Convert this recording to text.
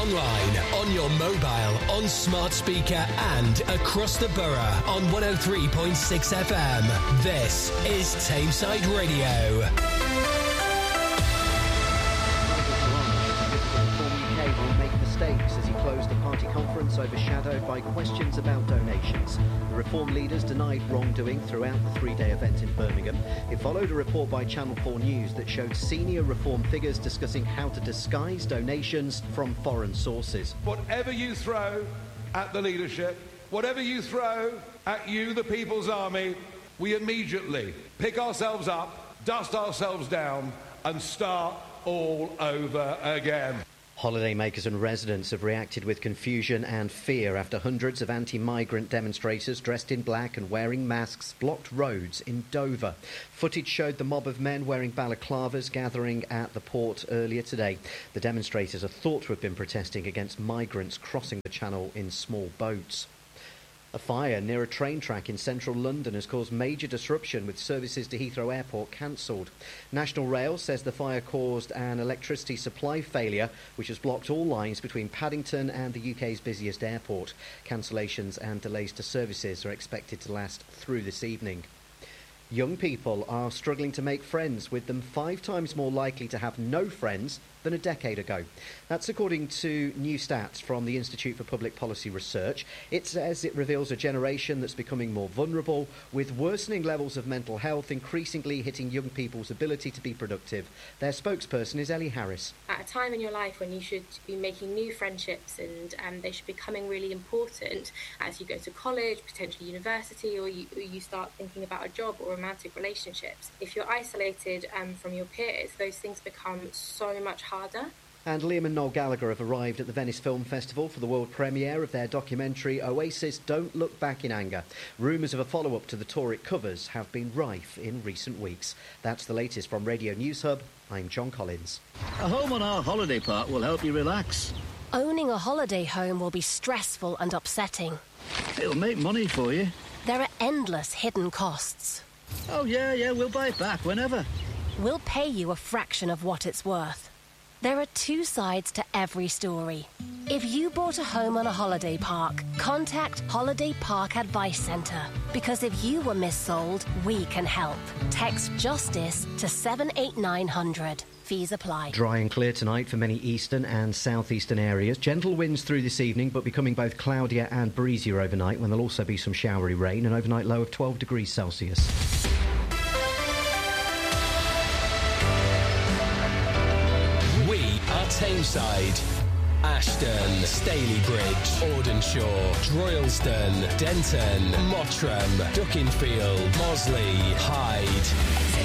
online, on your mobile, on smart speaker and across the borough on 103.6 FM. This is Tameside Radio. As he closed the party conference overshadowed by questions about donations. The Reform leaders denied wrongdoing throughout the three-day event in Birmingham. It followed a report by Channel 4 News that showed senior Reform figures discussing how to disguise donations from foreign sources. Whatever you throw at the leadership, whatever you throw at you, the People's Army, we immediately pick ourselves up, dust ourselves down and start all over again. Holidaymakers and residents have reacted with confusion and fear after hundreds of anti-migrant demonstrators dressed in black and wearing masks blocked roads in Dover. Footage showed the mob of men wearing balaclavas gathering at the port earlier today. The demonstrators are thought to have been protesting against migrants crossing the channel in small boats. A fire near a train track in central London has caused major disruption with services to Heathrow Airport cancelled. National Rail says the fire caused an electricity supply failure which has blocked all lines between Paddington and the UK's busiest airport. Cancellations and delays to services are expected to last through this evening. Young people are struggling to make friends, with them 5 times more likely to have no friends than a decade ago. That's according to new stats from the Institute for Public Policy Research. It says it reveals a generation that's becoming more vulnerable, with worsening levels of mental health increasingly hitting young people's ability to be productive. Their spokesperson is Ellie Harris. At a time in your life when you should be making new friendships and they should be becoming really important as you go to college, potentially university, or you start thinking about a job or romantic relationships. If you're isolated from your peers, those things become so much harder. And Liam and Noel Gallagher have arrived at the Venice Film Festival for the world premiere of their documentary Oasis Don't Look Back in Anger. Rumours of a follow-up to the tour it covers have been rife in recent weeks. That's the latest from Radio News Hub. I'm John Collins. A home on our holiday park will help you relax. Owning a holiday home will be stressful and upsetting. It'll make money for you. There are endless hidden costs. Oh, yeah, we'll buy it back whenever. We'll pay you a fraction of what it's worth. There are 2 sides to every story. If you bought a home on a holiday park, contact Holiday Park Advice Centre. Because if you were missold, we can help. Text JUSTICE to 78900. Fees apply. Dry and clear tonight for many eastern and southeastern areas. Gentle winds through this evening, but becoming both cloudier and breezier overnight, when there'll also be some showery rain. An overnight low of 12 degrees Celsius. Tameside, Ashton, Stalybridge, Audenshaw, Droylsden, Denton, Mottram, Duckingfield, Mosley, Hyde.